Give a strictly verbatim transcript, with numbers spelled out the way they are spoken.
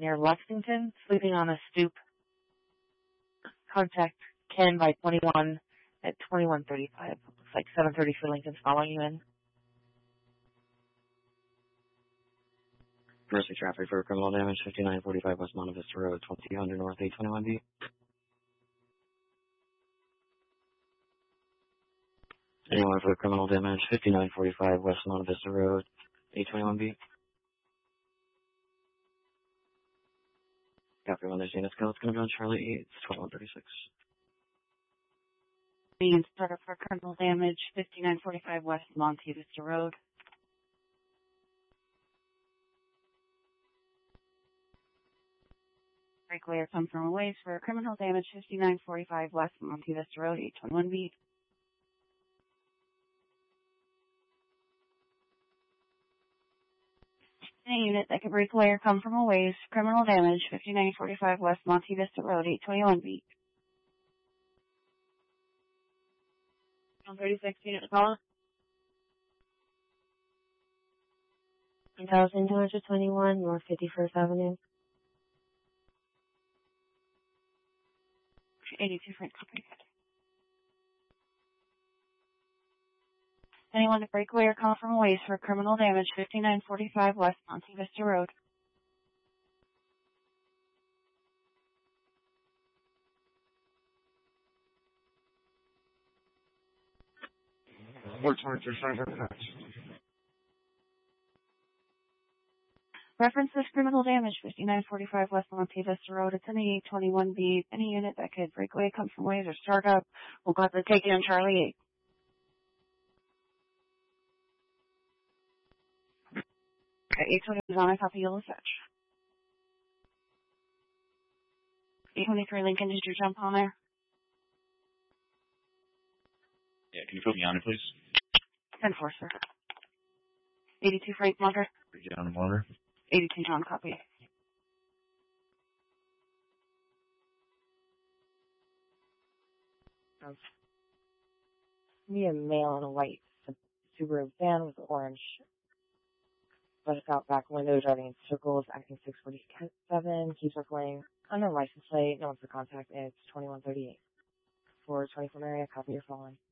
near Lexington, sleeping on a stoop. Contact Ken by twenty-one at twenty-one thirty-five. Looks like seven thirty for Lincoln's following you in. Emergency traffic for criminal damage, fifty-nine forty-five West Monte Vista Road, twenty hundred North eight twenty-one B. Anyone for criminal damage, fifty-nine forty-five West Monte Vista Road, eight twenty-one B. Copy one, there's Dana Scale. It's going to be on Charlie eight, it's twenty-one thirty-six. Being started for criminal damage, fifty-nine forty-five West Monte Vista Road. Breakaway come from a ways for criminal damage, fifty-nine forty-five West Monte Vista Road, eight twenty-one B. Any unit that could break away or come from a ways, criminal damage, fifty-nine forty-five West Monte Vista Road, eight twenty-one B. one thirty-six unit to call. one thousand two hundred twenty-one North fifty-first Avenue. eighty-two Frank Company. Anyone to break away or come from a ways for criminal damage, fifty-nine forty-five West Monte Vista Road. Reference this criminal damage, fifty-nine forty-five West Monte Vista Road. It's in the eight twenty-one B. Any unit that could break away, come from ways, or start up, we'll gladly take you on Charlie eight. Okay, eight twenty is on. I copy yellow fetch. eight twenty-three Lincoln, did you jump on there? Yeah, can you put me on it, please? ten four, sir. eighty-two Frank Munter. Get on the monitor. eighty-two John, copy. Um, me a male in a white Subaru van with orange. But it's out back window, driving in circles, acting six forty-seven, keep circling, under license plate, no one for contact, and it's twenty-one thirty-eight. For twenty-four area, copy your phone.